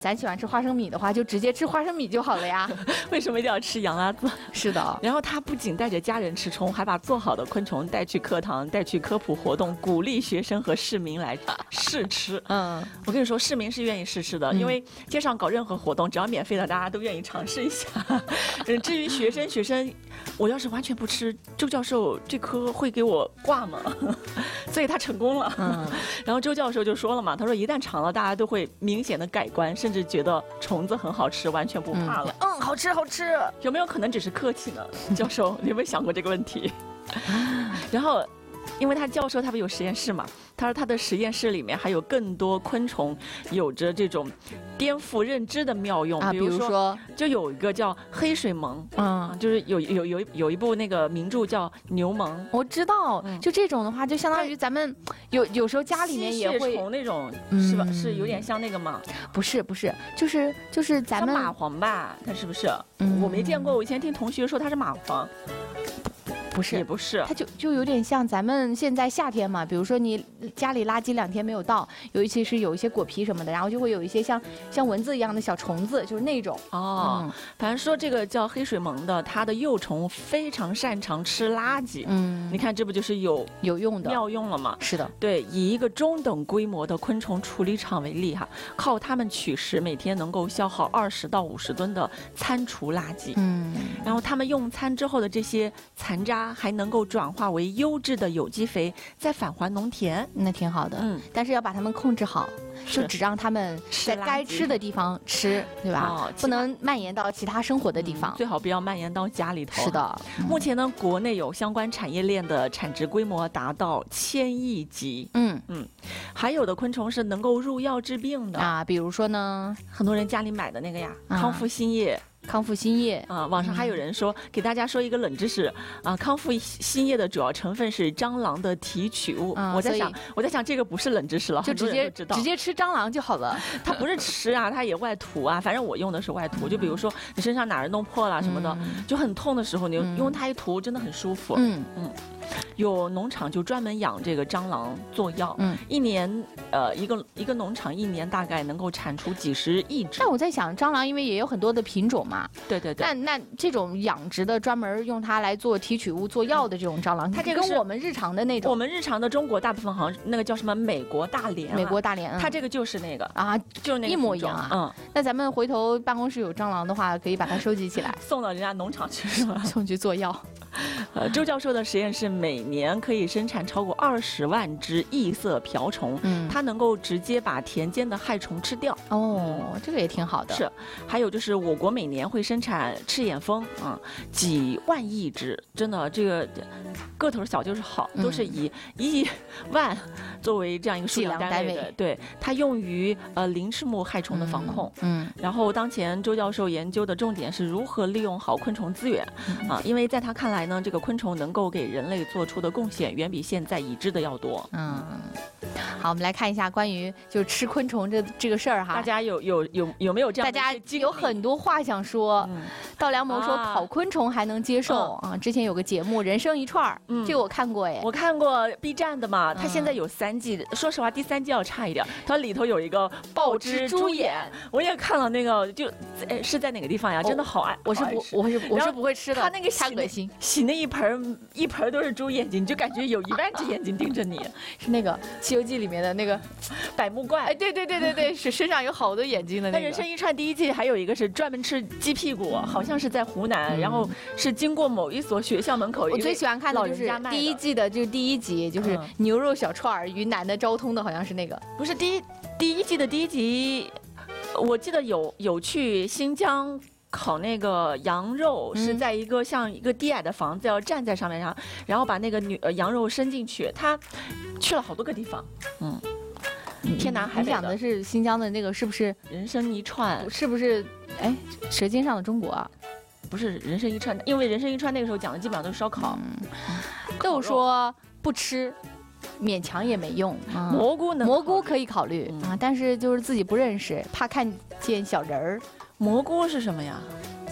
咱喜欢吃花生米的话，就直接吃花生米就好了呀。 为什么一定要吃洋鸭子？ 是的。 然后他不仅带着家人吃虫，还把做好的昆虫带去课堂，带去科普活动，鼓励学生和市民来试吃。我跟你说，市民是愿意试吃的，因为街上搞任何活动，只要免费的，大家都愿意尝试一下。至于学生，我要是完全不吃，周教授这科会给我挂吗？所以他成功了。然后周教授就说了嘛，他说一旦尝了，大家都会明显的改观，甚至觉得虫子很好吃，完全不怕了。 好吃好吃。 有没有可能只是客气呢？教授，你有没有想过这个问题？然后，因为他教授他不有实验室嘛，他说他的实验室里面还有更多昆虫有着这种颠覆认知的妙用啊，比如说就有一个叫黑水虻，就是有一部那个名著叫《牛虻》， 我知道，就这种的话，就相当于咱们有时候家里面也会吸血虫那种，是吧？是有点像那个吗？ 不是，就是咱们蚂蟥吧？它是不是？我没见过，我以前听同学说它是蚂蟥。 不是， 也不是， 它就有点像咱们现在夏天嘛，比如说你家里垃圾2天没有倒，尤其是有一些果皮什么的，然后就会有一些像蚊子一样的小虫子，就是那种。 反正说这个叫黑水虻的，它的幼虫非常擅长吃垃圾。你看这不就是有用的妙用了吗？ 是的， 对，以一个中等规模的昆虫处理厂为例靠它们取食，每天能够消耗20到50吨的餐厨垃圾。然后它们用餐之后的这些残渣还能够转化为优质的有机肥，再返还农田， 那挺好的。但是要把它们控制好，就只让他们在该吃的地方吃，对吧？不能蔓延到其他生活的地方， 最好不要蔓延到家里头。 是的， 目前呢，国内有相关产业链的产值规模达到1000亿级。还有的昆虫是能够入药治病的啊，比如说呢， 很多人家里买的那个呀，康复新叶。 康复新叶网上还有人说，给大家说一个冷知识康复新叶的主要成分是蟑螂的提取物。我在想这个不是冷知识了， 就直接吃蟑螂就好了。 它不是吃啊，它也外涂啊。反正我用的是外涂，就比如说你身上哪儿弄破了什么的，就很痛的时候，你用它一涂，真的很舒服。有农场就专门养这个蟑螂做药，一年一个农场一年大概能够产出几10亿只。 但我在想，蟑螂因为也有很多的品种嘛， 对。 那这种养殖的专门用它来做提取物、做药的这种蟑螂， 它这个跟我们日常的那种， 我们日常的中国大部分好像那个叫什么美国大连，它这个就是那个就是那个一模一样啊。那咱们回头办公室有蟑螂的话，可以把它收集起来， 送到人家农场去是吧？ 送去做药。 周教授的实验室每年可以生产超过20万只异色瓢虫，它能够直接把田间的害虫吃掉。 这个也挺好的。 是，还有就是我国每年会生产赤眼蜂几万亿只，真的这个个头小就是好，都是以1万作为这样一个数量单位的。对，它用于鳞翅目害虫的防控。然后当前周教授研究的重点是如何利用好昆虫资源因为在他看来呢，这个昆虫能够给人类做出的贡献远比现在已知的要多。 好，我们来看一下关于就吃昆虫这个事儿哈， 大家有没有这样的？ 大家有很多话想说。稻良谋说烤昆虫还能接受之前有个节目《人生一串》，这个我看过我看过 B 站的嘛，它现在有3季，说实话第3季要差一点，它里头有一个爆汁猪眼，我也看了那个，是在哪个地方呀？真的好爱， 我是不会吃的， 它那个太恶心， 洗那一盆都是猪眼睛，你就感觉有1万只眼睛盯着你， 是那个《西游记》里面的那个百目怪， 对，是身上有好多眼睛的那个。 人生一串第1季还有一个是专门吃鸡屁股，好像是在湖南，然后是经过某一所学校门口。 我最喜欢看的就是第1季的，就是第1集，就是牛肉小串儿，云南的昭通的，好像是那个， 不是第一季的第1集，我记得有去新疆。烤那个羊肉是在一个像一个低矮的房子，要站在上面上，然后把那个羊肉伸进去，他去了好多个地方，天南海北的。 你讲的是新疆的那个是不是人生一串？ 是不是？舌尖上的中国啊？ 不是人生一串，因为人生一串那个时候讲的基本上都是烧烤。 都说不吃。勉强也没用， 蘑菇可以考虑但是就是自己不认识，怕看见小人儿。 蘑菇是什么呀？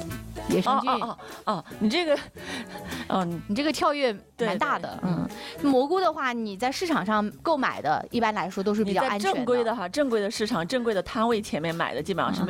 野生菌。 你这个， 你这个跳跃蛮大的。蘑菇的话，你在市场上购买的，一般来说都是比较安全的。 正规的市场、正规的摊位前面买的，基本上是